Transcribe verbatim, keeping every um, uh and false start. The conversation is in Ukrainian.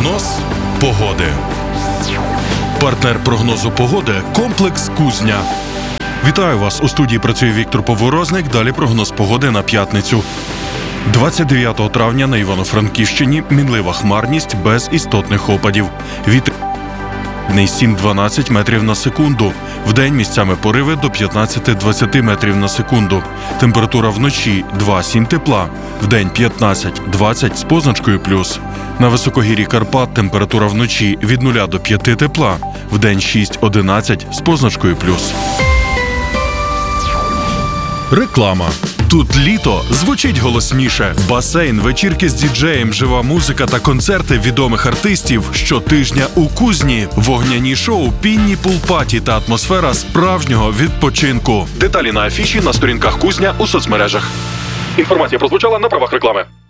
Прогноз погоди. Партнер прогнозу погоди – комплекс «Кузня». Вітаю вас! У студії працює Віктор Поворозник. Далі прогноз погоди на п'ятницю. двадцять дев'ятого травня на Івано-Франківщині мінлива хмарність без істотних опадів. Вітер сім-дванадцять метрів на секунду. Вдень місцями пориви до п'ятнадцять-двадцять метрів на секунду. Температура вночі два-сім тепла. Вдень п'ятнадцять-двадцять з позначкою плюс. На високогір'ї Карпат температура вночі від нуля до п'яти тепла. Вдень шість-одинадцять з позначкою плюс. Реклама. Тут літо звучить голосніше. Басейн, вечірки з діджеєм, жива музика та концерти відомих артистів щотижня у Кузні. Вогняні шоу, пінні пул-паті та атмосфера справжнього відпочинку. Деталі на афіші на сторінках Кузня у соцмережах. Інформація прозвучала на правах реклами.